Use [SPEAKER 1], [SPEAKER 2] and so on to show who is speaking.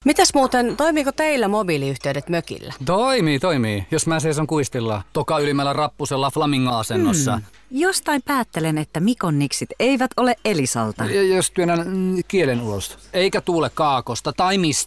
[SPEAKER 1] Mitäs muuten, toimiiko teillä mobiiliyhteydet mökillä?
[SPEAKER 2] Toimii. Jos mä seison kuistilla, toka ylimmällä rappusella flamingo-asennossa.
[SPEAKER 3] Jostain päättelen, että Mikon niksit eivät ole Elisalta.
[SPEAKER 2] Jos työnnän kielen ulos, eikä tuule kaakosta tai mistä.